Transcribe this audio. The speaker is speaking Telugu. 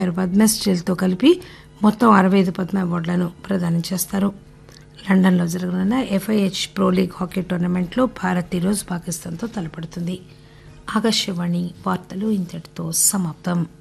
వెడ్నెస్డేలతో కలిపి మొత్తం 65 పద్మ అవార్డులను ప్రదానం చేస్తారు. లండన్లో జరగనున్న ఎఫ్ఐహెచ్ ప్రో లీగ్ హాకీ టోర్నమెంట్లో భారత్ ఈరోజు పాకిస్తాన్తో తలపడుతుంది. ఆకాశవాణి వార్తలు ఇంతటితో సమాప్తం.